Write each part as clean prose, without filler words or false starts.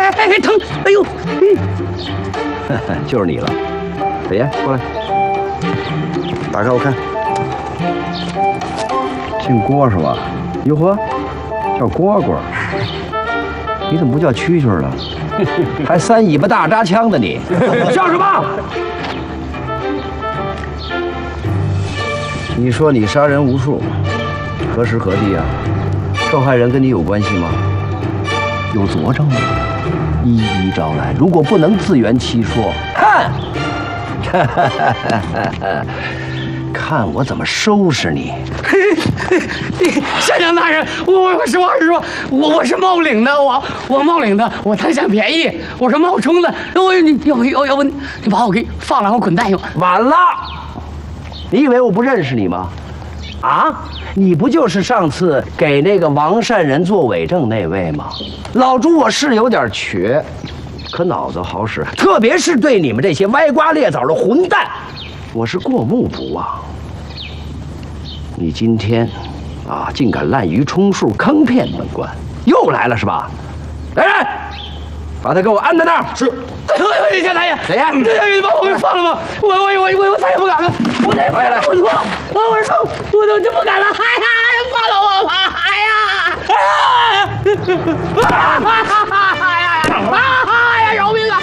哎，疼！哎呦， 就是你了，小爷过来，打开我看。姓郭是吧？哟呵，叫蝈蝈。你怎么不叫蛐蛐了？还三尾巴大扎枪的你，笑什么？你说你杀人无数，何时何地啊？受害人跟你有关系吗？有佐证吗？一一招来，如果不能自圆其说，看我怎么收拾你！ 县长大人，我实话实说，我是冒领的，我冒领的，我贪占便宜，我是冒充的。要不你把我给放了，我滚蛋去。 晚了，你以为我不认识你吗？啊，你不就是上次给那个王善人做伪证那位吗？老朱我是有点瘸，可脑子好使，特别是对你们这些歪瓜裂枣的混蛋，我是过目不忘。你今天啊，竟敢滥竽充数，坑骗本官，又来了是吧？来人，把他给我安在那儿。是。 县大爷， 谁呀？ 你把我给放了吧！我再也不敢了，我再也不敢了！我说，我就不敢了！哎呀，放了我吧！哎呀，饶命啊！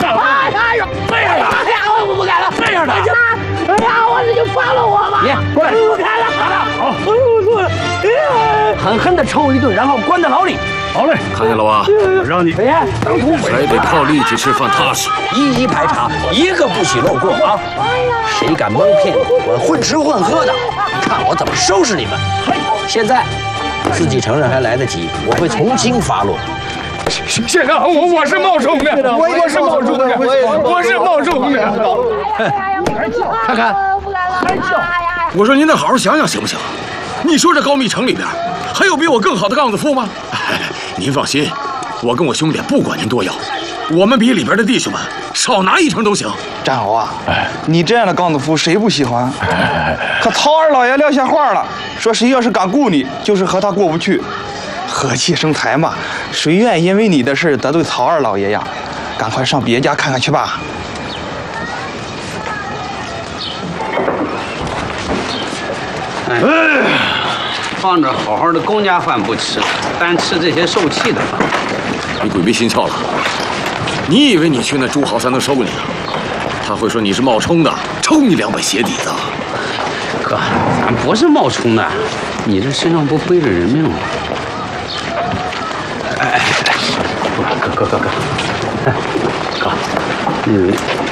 我不敢了！这样的，哎呀，我这就放了我吧！ 你过来， 不敢了！ 打他！好， 我错了！ 狠狠地抽一顿，然后关在牢里。 好嘞，看见了吧？我让你谁呀？当土匪还得靠力气吃饭踏实， 一一排查，一个不许漏过啊！谁敢蒙骗我混吃混喝的，看我怎么收拾你们！现在自己承认还来得及，我会从轻发落。 县长，我是冒充的，我是冒充的，我是冒充的。 看看， 我说您再好好想想行不行？你说这高密城里边还有比我更好的杠子夫吗？您放心，我跟我兄弟不管您多要，我们比里边的弟兄们少拿1成都行。 战侯啊，你这样的杠子夫谁不喜欢？可曹二老爷撂下话了，说谁要是敢雇你，就是和他过不去。和气生财嘛，谁愿意因为你的事得罪曹二老爷呀？赶快上别家看看去吧。 放着好好的公家饭不吃，单吃这些受气的饭。 你鬼迷心窍了！你以为你去那朱豪才能收你啊？他会说你是冒充的，抽你2本鞋底子。 哥，咱不是冒充的，你这身上不背着人命吗？哥，哥，